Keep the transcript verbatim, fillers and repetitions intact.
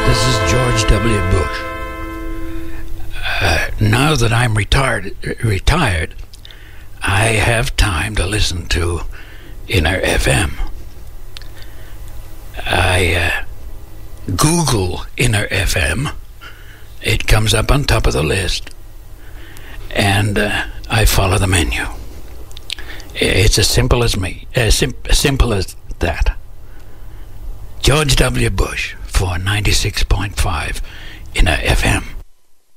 This is George W. Bush. Uh, now that I'm retired, retired, I have time to listen to Inner F M. I uh, Google Inner F M. It comes up on top of the list, and uh, I follow the menu. It's as simple as me, as sim- simple as that. George W. Bush for ninety-six point five Inner F M.